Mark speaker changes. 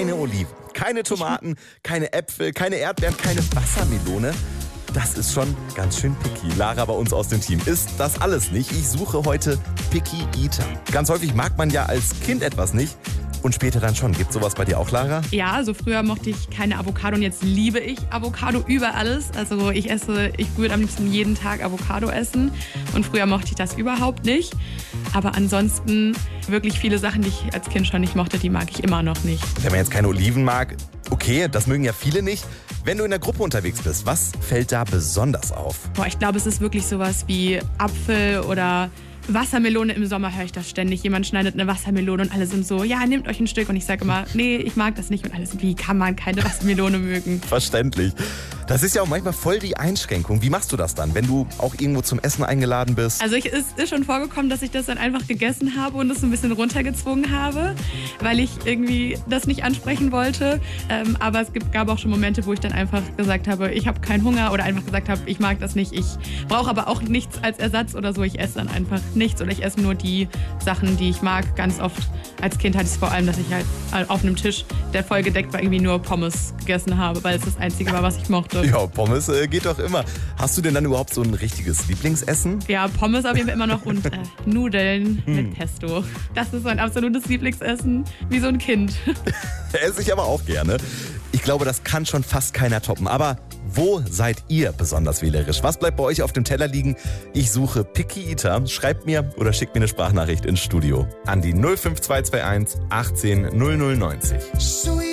Speaker 1: keine Oliven, keine Tomaten, keine Äpfel, keine Erdbeeren, keine Wassermelone. Das ist schon ganz schön picky. Lara bei uns aus dem Team isst das alles nicht. Ich suche heute Picky Eater. Ganz häufig mag man ja als Kind etwas nicht. Und später dann schon. Gibt sowas bei dir auch, Lara?
Speaker 2: Ja, also früher mochte ich keine Avocado und jetzt liebe ich Avocado über alles. Also ich würde am liebsten jeden Tag Avocado essen und früher mochte ich das überhaupt nicht. Aber ansonsten wirklich viele Sachen, die ich als Kind schon nicht mochte, die mag ich immer noch nicht.
Speaker 1: Wenn man jetzt keine Oliven mag, okay, das mögen ja viele nicht. Wenn du in der Gruppe unterwegs bist, was fällt da besonders auf?
Speaker 2: Ich glaube, es ist wirklich sowas wie Apfel oder Wassermelone. Im Sommer höre ich das ständig. Jemand schneidet eine Wassermelone und alle sind so, ja, nehmt euch ein Stück. Und ich sage immer, nee, ich mag das nicht. Und alle sind, wie kann man keine Wassermelone mögen?
Speaker 1: Verständlich. Das ist ja auch manchmal voll die Einschränkung. Wie machst du das dann, wenn du auch irgendwo zum Essen eingeladen bist?
Speaker 2: Also es ist schon vorgekommen, dass ich das dann einfach gegessen habe und es ein bisschen runtergezwungen habe, weil ich irgendwie das nicht ansprechen wollte. Aber es gab auch schon Momente, wo ich dann einfach gesagt habe, ich habe keinen Hunger oder einfach gesagt habe, ich mag das nicht. Ich brauche aber auch nichts als Ersatz oder so. Ich esse dann einfach nichts oder ich esse nur die Sachen, die ich mag. Ganz oft als Kind hatte ich es vor allem, dass ich halt auf einem Tisch, der voll gedeckt war, irgendwie nur Pommes gegessen habe, weil es das Einzige war, was ich mochte.
Speaker 1: Ja, Pommes geht doch immer. Hast du denn dann überhaupt so ein richtiges Lieblingsessen?
Speaker 2: Ja, Pommes auf jeden Fall immer noch und Nudeln mit Pesto. Das ist mein absolutes Lieblingsessen, wie so ein Kind.
Speaker 1: Esse ich aber auch gerne. Ich glaube, das kann schon fast keiner toppen. Aber wo seid ihr besonders wählerisch? Was bleibt bei euch auf dem Teller liegen? Ich suche Picky Eater. Schreibt mir oder schickt mir eine Sprachnachricht ins Studio an die 05221 18 0090.